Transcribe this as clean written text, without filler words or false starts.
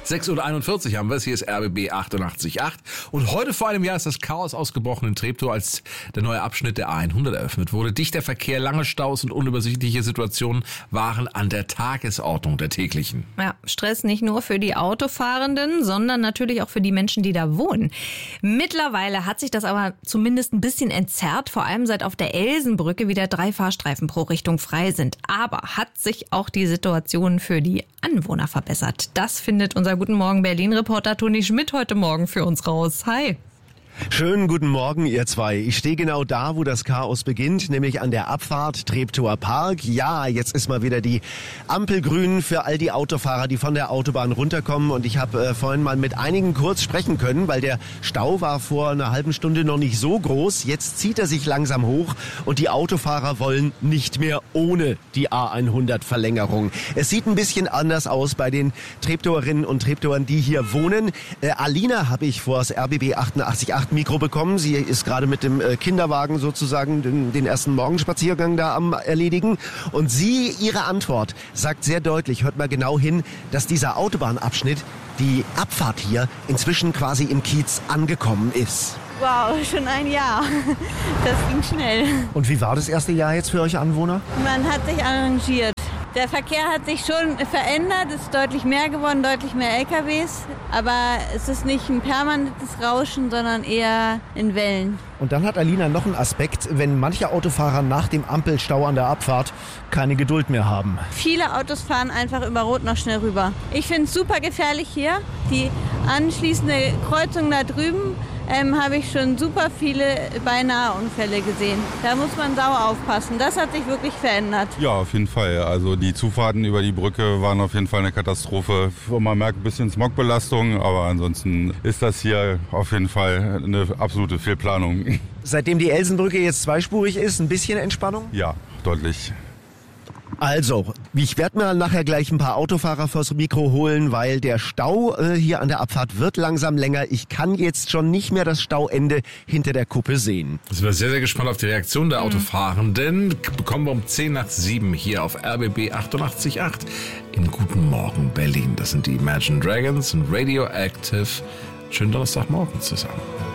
6:41 Uhr haben wir es. Hier ist RBB 88.8. Und heute vor einem Jahr ist das Chaos ausgebrochen in Treptow, als der neue Abschnitt der A100 eröffnet wurde. Dichter Verkehr, lange Staus und unübersichtliche Situationen waren an der Tagesordnung der täglichen. Ja, Stress nicht nur für die Autofahrenden, sondern natürlich auch für die Menschen, die da wohnen. Mittlerweile hat sich das aber zumindest ein bisschen entzerrt, vor allem seit auf der Elsenbrücke wieder 3 Fahrstreifen pro Richtung frei sind. Aber hat sich auch die Situation für die Anwohner verbessert? Das findet unser Guten Morgen Berlin-Reporter Toni Schmidt heute Morgen für uns raus. Hi! Schönen guten Morgen, ihr zwei. Ich stehe genau da, wo das Chaos beginnt, nämlich an der Abfahrt Treptower Park. Ja, jetzt ist mal wieder die Ampel grün für all die Autofahrer, die von der Autobahn runterkommen. Und ich habe vorhin mal mit einigen kurz sprechen können, weil der Stau war vor einer halben Stunde noch nicht so groß. Jetzt zieht er sich langsam hoch und die Autofahrer wollen nicht mehr ohne die A100-Verlängerung. Es sieht ein bisschen anders aus bei den Treptowerinnen und Treptowern, die hier wohnen. Alina habe ich vor das RBB 88.8 Mikro bekommen. Sie ist gerade mit dem Kinderwagen sozusagen den ersten Morgenspaziergang da am erledigen. Und ihre Antwort sagt sehr deutlich, hört mal genau hin, dass dieser Autobahnabschnitt, die Abfahrt hier, inzwischen quasi im Kiez angekommen ist. Wow, schon ein Jahr. Das ging schnell. Und wie war das erste Jahr jetzt für euch Anwohner? Man hat sich arrangiert. Der Verkehr hat sich schon verändert, es ist deutlich mehr geworden, deutlich mehr LKWs. Aber es ist nicht ein permanentes Rauschen, sondern eher in Wellen. Und dann hat Alina noch einen Aspekt, wenn manche Autofahrer nach dem Ampelstau an der Abfahrt keine Geduld mehr haben. Viele Autos fahren einfach über Rot noch schnell rüber. Ich finde es super gefährlich hier. Die anschließende Kreuzung da drüben habe ich schon super viele beinahe Unfälle gesehen. Da muss man sauer aufpassen. Das hat sich wirklich verändert. Ja, auf jeden Fall. Also die Zufahrten über die Brücke waren auf jeden Fall eine Katastrophe. Man merkt ein bisschen Smogbelastung, aber ansonsten ist das hier auf jeden Fall eine absolute Fehlplanung. Seitdem die Elsenbrücke jetzt zweispurig ist, ein bisschen Entspannung? Ja, deutlich. Also, ich werde mir nachher gleich ein paar Autofahrer vors Mikro holen, weil der Stau hier an der Abfahrt wird langsam länger. Ich kann jetzt schon nicht mehr das Stauende hinter der Kuppe sehen. Ich bin sehr, sehr gespannt auf die Reaktion der Autofahrenden. Bekommen wir um 6:10 hier auf RBB 88.8 in Guten Morgen Berlin. Das sind die Imagine Dragons und Radioactive. Schönen Donnerstagmorgen zusammen.